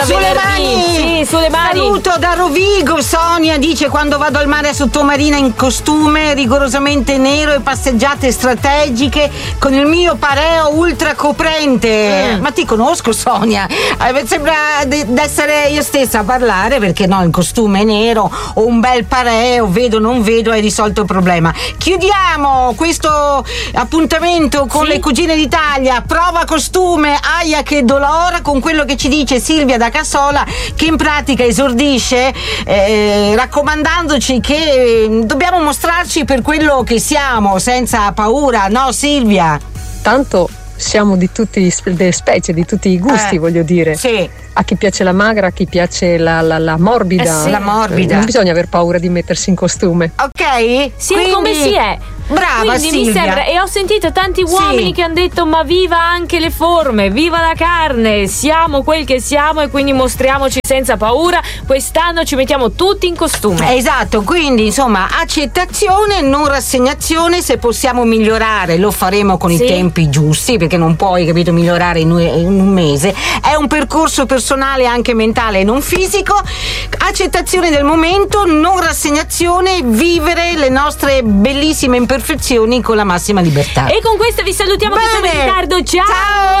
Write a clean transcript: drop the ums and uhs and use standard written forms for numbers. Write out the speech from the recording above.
sulle venerdì. mani. Sì, sulle mani. Saluto da Rovigo. Sonia dice: quando vado al mare a sottomarina in costume rigorosamente nero e passeggiate strategiche con il mio pareo ultra coprente. Ma ti conosco, Sonia. Sembra d'essere io stessa a parlare, perché no, in costume nero o un bel pareo, vedo non vedo, hai risolto il problema. Chiudiamo questo appuntamento con le cugine d'Italia, prova costume, aia che dolore, con quello che ci dice Silvia da Cassola, che in pratica esordisce raccomandandoci che dobbiamo mostrarci per quello che siamo, senza paura, no Silvia? Tanto siamo di tutte le specie, di tutti i gusti, voglio dire. Sì. A chi piace la magra, a chi piace la morbida. La morbida. Non bisogna aver paura di mettersi in costume. Ok? Sì, quindi, come si è. Brava quindi Silvia. mi sembra, e ho sentito tanti uomini che hanno detto: ma viva anche le forme, viva la carne, siamo quel che siamo e quindi mostriamoci senza paura. Quest'anno ci mettiamo tutti in costume. Esatto, quindi insomma accettazione, non rassegnazione. Se possiamo migliorare lo faremo con i tempi giusti, perché non puoi, capito, migliorare in un mese. È un percorso personale, anche mentale e non fisico. Accettazione del momento, non rassegnazione, vivere le nostre bellissime imperfezioni con la massima libertà. E con questo vi salutiamo. Che siamo in ritardo. Ciao!